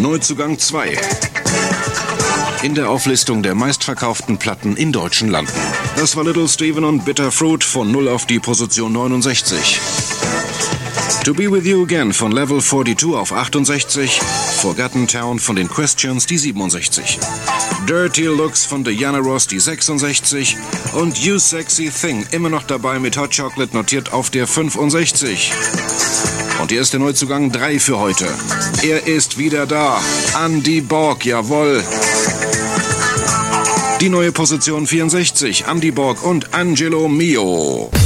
Neuzugang 2. In der Auflistung der meistverkauften Platten in deutschen Landen. Das war Little Steven und Bitter Fruit von 0 auf die Position 69. To Be With You Again von Level 42 auf 68. Forgotten Town von den Questions die 67. Dirty Looks von Diana Ross die 66. Und You Sexy Thing immer noch dabei mit Hot Chocolate notiert auf der 65. Und hier ist der Neuzugang 3 für heute. Er ist wieder da. Andy Borg, jawohl. Die neue Position 64, Andy Borg und Angelo Mio.